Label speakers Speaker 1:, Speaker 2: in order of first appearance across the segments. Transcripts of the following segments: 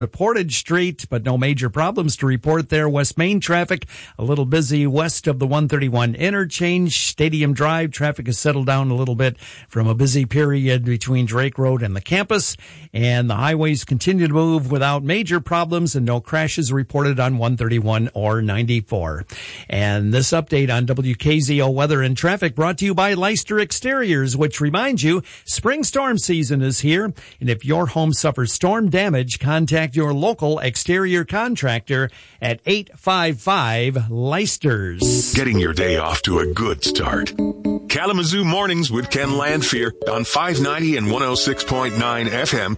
Speaker 1: Portage Street, but no major problems to report there. West Main traffic a little busy west of the 131 interchange. Stadium Drive traffic has settled down a little bit from a busy period between Drake Road and the campus. And the highways continue to move without major problems and no crashes reported on 131 or 94. And this update on WKZO weather and traffic brought to you by Leicester Exteriors, which reminds you spring storm season is here. And if your home suffers storm damage, contact your local exterior contractor at 855 Leicesters.
Speaker 2: Getting your day off to a good start. Kalamazoo Mornings with Ken Landfear on 590 and 106.9 FM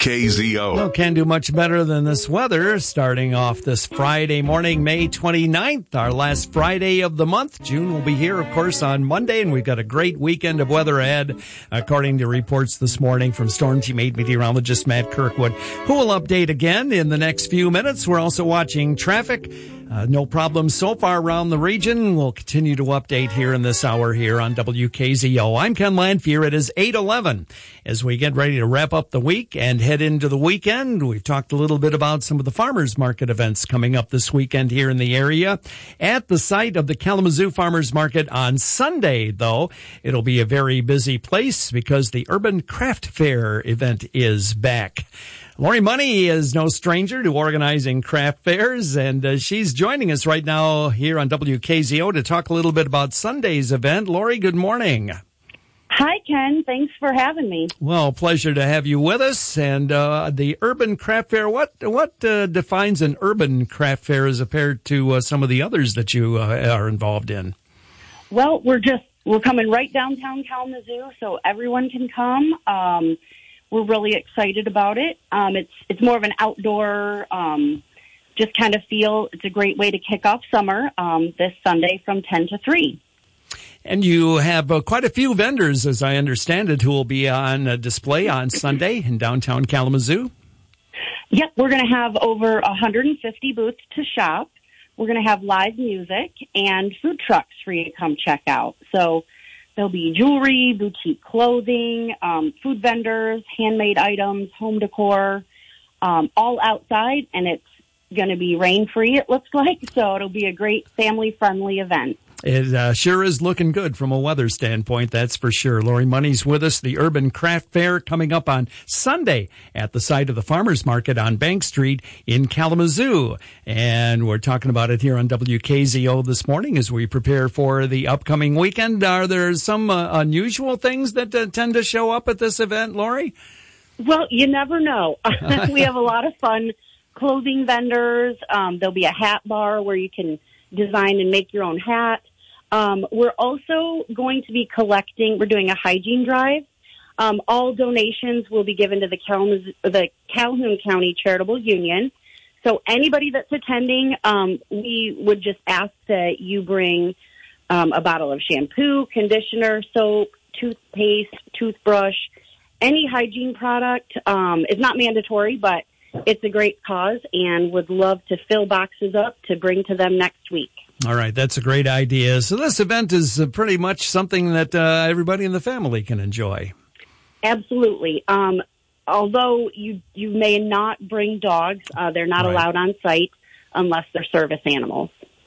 Speaker 2: WKZO.
Speaker 1: Well, can't do much better than this weather. Starting off this Friday morning, May 29th, our last Friday of the month. June will be here, of course, on Monday, and we've got a great weekend of weather ahead, according to reports this morning from Storm Team 8 meteorologist Matt Kirkwood, who will update again in the next few minutes. We're also watching traffic. No problems so far around the region. We'll continue to update here in this hour here on WKZO. I'm Ken Landfear. It is 8:11 as we get ready to wrap up the week and head into the weekend. We've talked a little bit about some of the farmers market events coming up this weekend here in the area. At the site of the Kalamazoo Farmers Market on Sunday, though, it'll be a very busy place because the Urban Craft Fair event is back. Lori Money is no stranger to organizing craft fairs, and she's joining us right now here on WKZO to talk a little bit about Sunday's event. Lori, good morning.
Speaker 3: Hi, Ken. Thanks for having me.
Speaker 1: Well, pleasure to have you with us. And the Urban Craft Fair, what defines an urban craft fair as compared to some of the others that you are involved in?
Speaker 3: Well, we're coming right downtown Kalamazoo, so everyone can come. We're really excited about it. It's more of an outdoor, just kind of feel. It's a great way to kick off summer this Sunday from 10 to 3.
Speaker 1: And you have quite a few vendors, as I understand it, who will be on display on Sunday in downtown Kalamazoo.
Speaker 3: Yep, we're going to have over 150 booths to shop. We're going to have live music and food trucks for you to come check out. So there'll be jewelry, boutique clothing, food vendors, handmade items, home decor, all outside, and it's going to be rain-free, it looks like, so it'll be a great family-friendly event.
Speaker 1: It sure is looking good from a weather standpoint, that's for sure. Lori Money's with us. The Urban Craft Fair coming up on Sunday at the site of the Farmers Market on Bank Street in Kalamazoo. And we're talking about it here on WKZO this morning as we prepare for the upcoming weekend. Are there some unusual things that tend to show up at this event, Lori?
Speaker 3: Well, you never know. We have a lot of fun clothing vendors. There'll be a hat bar where you can design and make your own hat. We're also going to be we're doing a hygiene drive. All donations will be given to the Calhoun County Charitable Union. So anybody that's attending, we would just ask that you bring a bottle of shampoo, conditioner, soap, toothpaste, toothbrush, any hygiene product. It's not mandatory, but it's a great cause and would love to fill boxes up to bring to them next week.
Speaker 1: All right, that's a great idea. So this event is pretty much something that everybody in the family can enjoy.
Speaker 3: Absolutely. Although you may not bring dogs, they're not allowed on site unless they're service animals.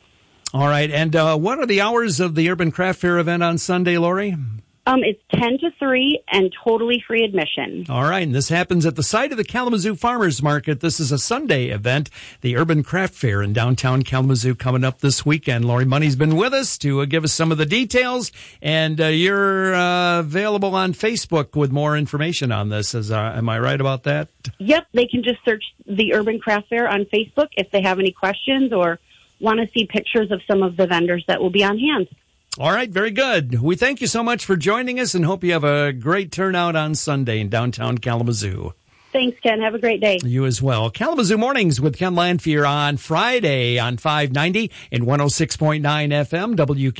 Speaker 1: All right, and what are the hours of the Urban Craft Fair event on Sunday, Lori?
Speaker 3: It's 10 to 3 and totally free admission.
Speaker 1: All right, and this happens at the site of the Kalamazoo Farmers Market. This is a Sunday event, the Urban Craft Fair in downtown Kalamazoo coming up this weekend. Lori Money's been with us to give us some of the details, and you're available on Facebook with more information on this. Am I right about that?
Speaker 3: Yep, they can just search the Urban Craft Fair on Facebook if they have any questions or want to see pictures of some of the vendors that will be on hand.
Speaker 1: All right, very good. We thank you so much for joining us and hope you have a great turnout on Sunday in downtown Kalamazoo.
Speaker 3: Thanks, Ken. Have a great day.
Speaker 1: You as well. Kalamazoo Mornings with Ken Landfear on Friday on 590 and 106.9 FM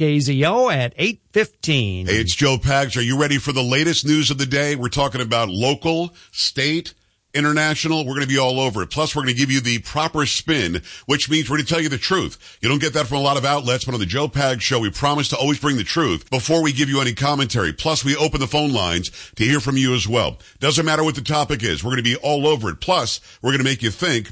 Speaker 1: WKZO at 8:15.
Speaker 4: Hey, it's Joe Pags. Are you ready for the latest news of the day? We're talking about local, state, international, we're going to be all over it. Plus, we're going to give you the proper spin, which means we're going to tell you the truth. You don't get that from a lot of outlets, but on the Joe Pags Show, we promise to always bring the truth before we give you any commentary. Plus, we open the phone lines to hear from you as well. Doesn't matter what the topic is. We're going to be all over it. Plus, we're going to make you think